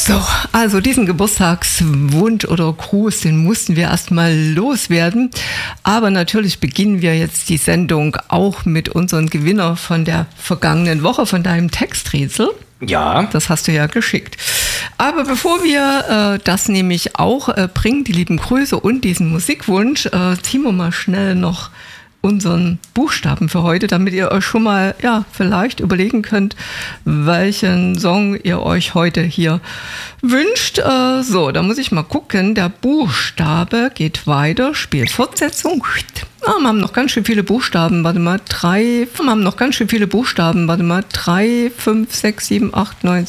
So, also diesen Geburtstagswunsch oder Gruß, den mussten wir erstmal loswerden. Aber natürlich beginnen wir jetzt die Sendung auch mit unserem Gewinner von der vergangenen Woche, von deinem Texträtsel. Ja. Das hast du ja geschickt. Aber bevor wir das nämlich auch bringen, die lieben Grüße und diesen Musikwunsch, ziehen wir mal schnell noch unseren Buchstaben für heute, damit ihr euch schon mal vielleicht überlegen könnt, welchen Song ihr euch heute hier wünscht. So, da muss ich mal gucken. Der Buchstabe geht weiter, Spielfortsetzung. Wir haben noch ganz schön viele Buchstaben. Warte mal, 3, 5, 6, 7, 8, 9,